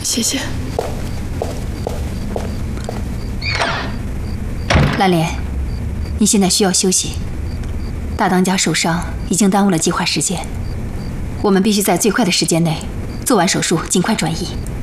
谢谢。 蓝莲，你现在需要休息。大当家受伤已经耽误了计划时间，我们必须在最快的时间内做完手术，尽快转移。